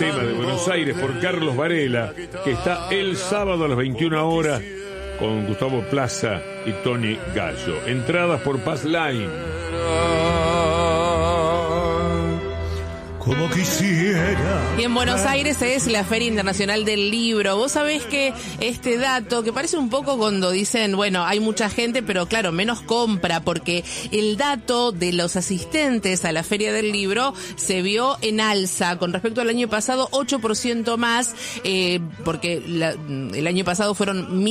tema de Buenos Aires por Carlos Varela, que está el sábado a las 21 horas con Gustavo Plaza y Tony Gallo. Entradas por Pass Line. Como quisiera. Y en Buenos Aires es la Feria Internacional del Libro. Vos sabés que este dato, que parece un poco cuando dicen, bueno, hay mucha gente, pero claro, menos compra, porque el dato de los asistentes a la Feria del Libro se vio en alza con respecto al año pasado, 8% más, porque el año pasado fueron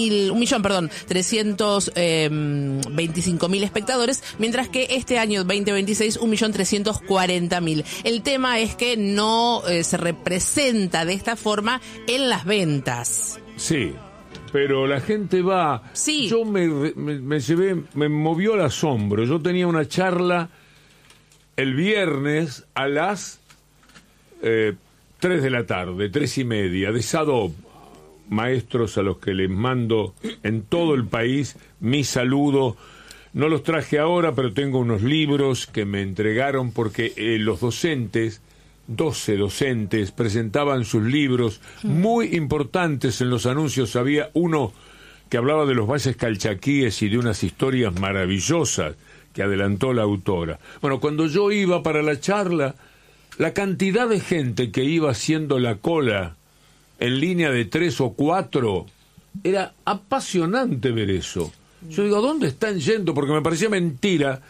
325.000 espectadores, mientras que este año 2026, 1.340.000. El tema es que no se representa de esta forma en las ventas. Sí, pero la gente va. Sí. Yo me movió el asombro. Yo tenía una charla el viernes a las 3 de la tarde, 3:30, de SADOP, maestros a los que les mando en todo el país mi saludo. No los traje ahora, pero tengo unos libros que me entregaron porque los docentes, 12 docentes, presentaban sus libros muy importantes. En los anuncios había uno que hablaba de los valles calchaquíes y de unas historias maravillosas que adelantó la autora. Bueno, cuando yo iba para la charla, la cantidad de gente que iba haciendo la cola en línea de 3 o 4, era apasionante ver eso. Yo digo, ¿a dónde están yendo? Porque me parecía mentira,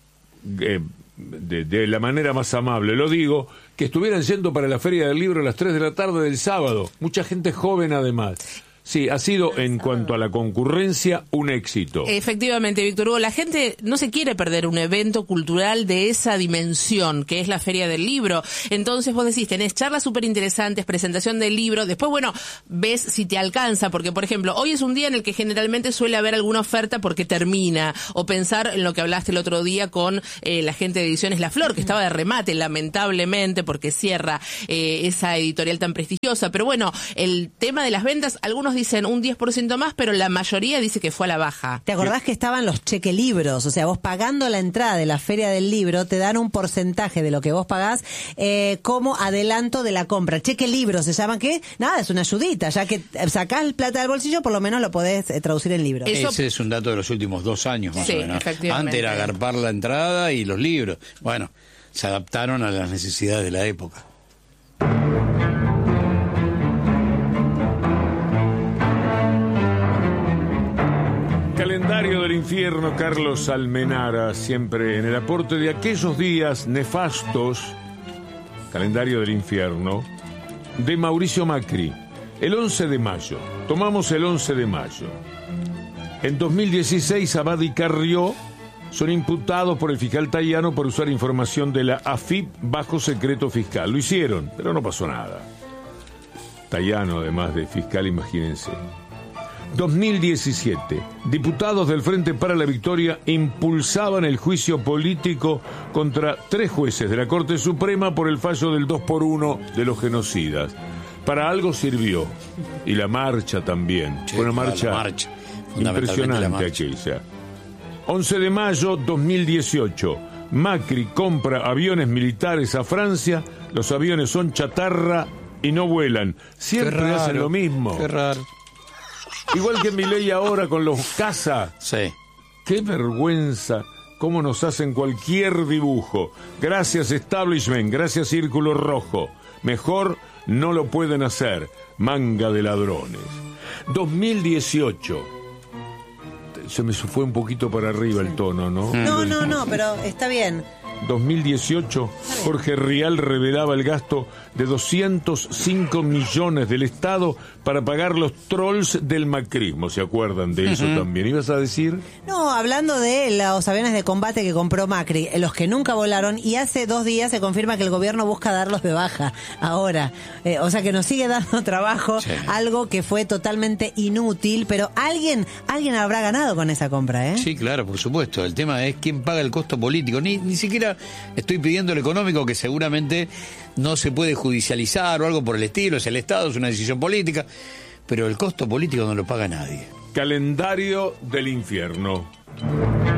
de la manera más amable lo digo, que estuvieran yendo para la Feria del Libro a las 3 de la tarde del sábado. Mucha gente joven además. Sí, ha sido, en cuanto a la concurrencia, un éxito. Efectivamente, Víctor Hugo, la gente no se quiere perder un evento cultural de esa dimensión, que es la Feria del Libro. Entonces vos decís, tenés charlas súper interesantes, presentación del libro, después, bueno, ves si te alcanza, porque, por ejemplo, hoy es un día en el que generalmente suele haber alguna oferta porque termina, o pensar en lo que hablaste el otro día con la gente de Ediciones La Flor, que estaba de remate, lamentablemente, porque cierra esa editorial tan prestigiosa. Pero bueno, el tema de las ventas, algunos dicen un 10% más, pero la mayoría dice que fue a la baja. ¿Te acordás que estaban los chequelibros? O sea, vos pagando la entrada de la Feria del Libro, te dan un porcentaje de lo que vos pagás como adelanto de la compra. Chequelibros se llaman, que nada, es una ayudita. Ya que sacás plata del bolsillo, por lo menos lo podés traducir en libros. Ese es un dato de los últimos 2 años, más o menos. Efectivamente. Antes era agarpar la entrada y los libros. Bueno, se adaptaron a las necesidades de la época. Calendario del infierno, Carlos Almenara, siempre en el aporte de aquellos días nefastos. Calendario del infierno de Mauricio Macri. El 11 de mayo. Tomamos el 11 de mayo. En 2016, Abad y Carrió son imputados por el fiscal Tayano por usar información de la AFIP bajo secreto fiscal. Lo hicieron, pero no pasó nada. Tayano, además de fiscal, imagínense. 2017. Diputados del Frente para la Victoria impulsaban el juicio político contra 3 jueces de la Corte Suprema por el fallo del 2x1 de los genocidas. Para algo sirvió. Y la marcha también. Sí, fue una marcha impresionante aquella. 11 de mayo 2018. Macri compra aviones militares a Francia. Los aviones son chatarra y no vuelan. Siempre hacen lo mismo. Qué raro. Igual que Milei ahora con los caza. Sí. Qué vergüenza cómo nos hacen cualquier dibujo. Gracias Establishment, gracias Círculo Rojo. Mejor no lo pueden hacer. Manga de ladrones. 2018. Se me fue un poquito para arriba el tono, ¿no? No, pero está bien. 2018, Jorge Rial revelaba el gasto de 205 millones del Estado para pagar los trolls del macrismo. ¿Se acuerdan de eso también? ¿Ibas a decir? No, hablando de los aviones de combate que compró Macri, los que nunca volaron, y hace 2 días se confirma que el gobierno busca darlos de baja ahora. O sea que nos sigue dando trabajo, sí. Algo que fue totalmente inútil, pero alguien habrá ganado con esa compra, ¿eh? Sí, claro, por supuesto. El tema es quién paga el costo político. Ni siquiera estoy pidiendo el económico, que seguramente no se puede judicializar o algo por el estilo, es el Estado, es una decisión política, pero el costo político no lo paga nadie. Calendario del infierno.